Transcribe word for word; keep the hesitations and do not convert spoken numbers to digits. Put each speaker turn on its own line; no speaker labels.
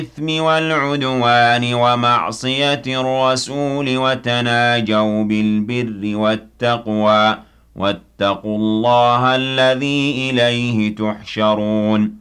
الإثم والعدوان ومعصية الرسول وتناجوا بالبر والتقوى واتقوا الله الذي إليه تحشرون